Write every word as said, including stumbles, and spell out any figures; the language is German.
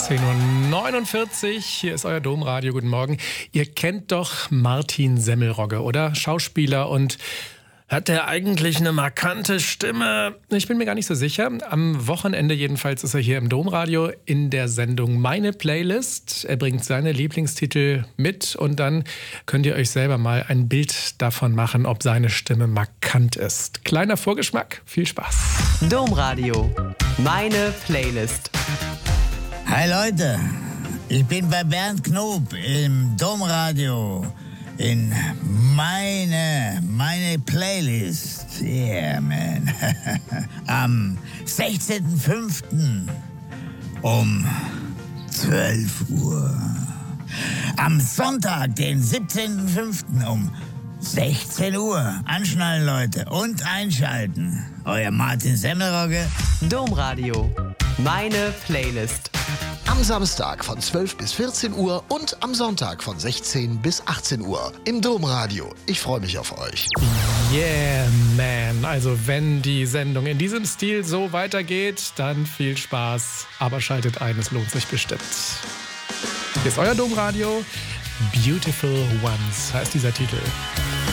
zehn Uhr neunundvierzig, hier ist euer Domradio, guten Morgen. Ihr kennt doch Martin Semmelrogge, oder? Schauspieler, und hat er eigentlich eine markante Stimme? Ich bin mir gar nicht so sicher. Am Wochenende jedenfalls ist er hier im Domradio in der Sendung Meine Playlist. Er bringt seine Lieblingstitel mit und dann könnt ihr euch selber mal ein Bild davon machen, ob seine Stimme markant ist. Kleiner Vorgeschmack, viel Spaß. Domradio, meine Playlist. Hi Leute, ich bin bei Bernd Knob im Domradio in meine, meine Playlist. Yeah, man. Am sechzehnten fünften um zwölf Uhr. Am Sonntag, den siebzehnten fünften um sechzehn Uhr. Anschnallen, Leute, und einschalten. Euer Martin Semmelrogge. Domradio, meine Playlist. Am Samstag von zwölf bis vierzehn Uhr und am Sonntag von sechzehn bis achtzehn Uhr im Domradio. Ich freue mich auf euch. Yeah, man. Also wenn die Sendung in diesem Stil so weitergeht, dann viel Spaß. Aber schaltet ein, es lohnt sich bestimmt. Hier ist euer Domradio. Beautiful Ones heißt dieser Titel.